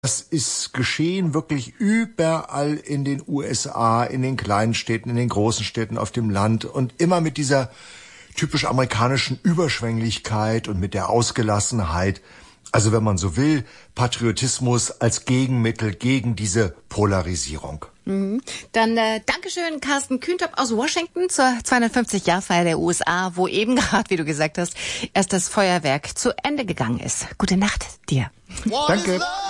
Das ist geschehen wirklich überall in den USA, in den kleinen Städten, in den großen Städten, auf dem Land und immer mit dieser typisch amerikanischen Überschwänglichkeit und mit der Ausgelassenheit. Also wenn man so will, Patriotismus als Gegenmittel gegen diese Polarisierung. Dann Dankeschön, Carsten Kühntop aus Washington zur 250-Jahrfeier der USA, wo eben gerade, wie du gesagt hast, erst das Feuerwerk zu Ende gegangen ist. Gute Nacht dir. Danke.